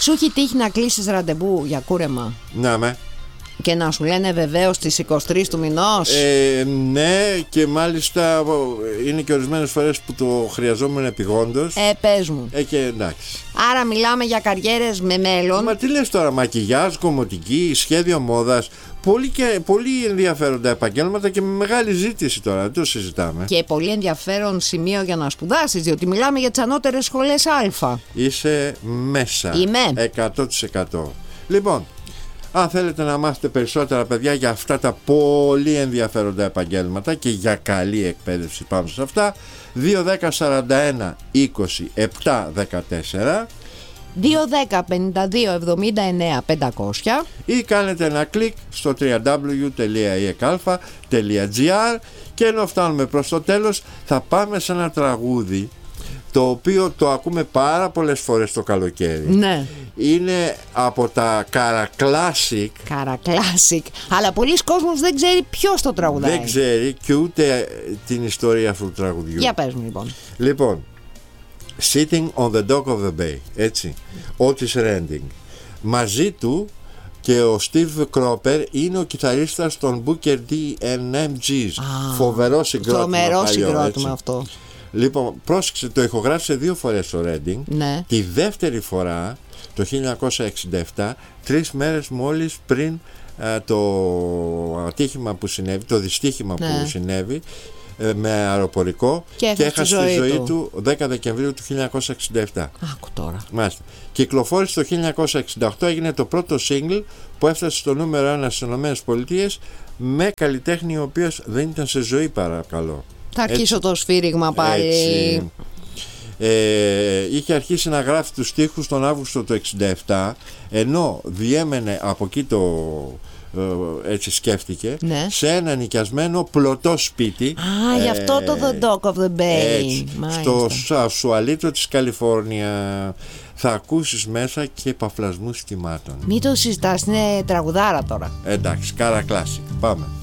Σου έχει τύχει να κλείσεις ραντεβού για κούρεμα Να με. και να σου λένε βεβαίως στις 23 του μηνός? Ναι, και μάλιστα είναι και ορισμένες φορές που το χρειαζόμουν επειγόντως. Πες μου. Και εντάξει. Άρα μιλάμε για καριέρες με μέλλον. Μα τι λες τώρα, μακιγιάζ, κομμωτική, σχέδιο μόδας. Πολύ ενδιαφέροντα επαγγέλματα και με μεγάλη ζήτηση τώρα, δεν το συζητάμε. Και πολύ ενδιαφέρον σημείο για να σπουδάσεις, διότι μιλάμε για τις ανώτερες σχολές Α. Είσαι μέσα. Είμαι. 100%. Λοιπόν, αν θέλετε να μάθετε περισσότερα, παιδιά, για αυτά τα πολύ ενδιαφέροντα επαγγέλματα και για καλή εκπαίδευση πάνω σε αυτά, 2-10-41 20 7 14 2-10-52-79-500 ή κάνετε ένα κλικ στο www.ekalfa.gr. Και ενώ φτάνουμε προς το τέλος, θα πάμε σε ένα τραγούδι το οποίο το ακούμε πάρα πολλές φορές το καλοκαίρι. Ναι. Είναι από τα Καρακλάσικ. Καρακλάσικ. Αλλά πολλοί κόσμος δεν ξέρει ποιος το τραγουδάει. Δεν ξέρει και ούτε την ιστορία αυτού του τραγουδιού. Για πες μου λοιπόν. Λοιπόν, Sitting on the Dock of the Bay, έτσι, Otis Redding. Μαζί του και ο Steve Cropper είναι ο κιθαρίστας των Booker D and MGs. Φοβερό συγκρότημα. Τρομερό παλιό, συγκρότημα αυτό. Λοιπόν, πρόσεξε, το ηχογράφησε 2 φορές ο Redding. Ναι. Τη δεύτερη φορά το 1967, 3 μέρες μόλις πριν το ατύχημα που συνέβη, το δυστύχημα που συνέβη με αεροπορικό, και έχασε τη ζωή του 10 Δεκεμβρίου του 1967. Άκου τώρα. Μάλιστα. Κυκλοφόρησε το 1968, έγινε το πρώτο single που έφτασε στο νούμερο 1 στις ΗΠΑ με καλλιτέχνη ο οποίος δεν ήταν σε ζωή, παρακαλώ. Θα αρχίσω το σφύριγμα πάλι. Έτσι. Είχε αρχίσει να γράφει τους στίχους τον Αύγουστο του 1967, ενώ διέμενε από εκεί έτσι σκέφτηκε, σε ένα νοικιασμένο πλωτό σπίτι. Γι' αυτό το The Dock of the Bay. Στο Σασουαλίτο της Καλιφόρνια. Θα ακούσεις μέσα και παφλασμούς κυμάτων. Μην το συζητάς, είναι τραγουδάρα τώρα. Εντάξει, Καρακλάσικ. Πάμε.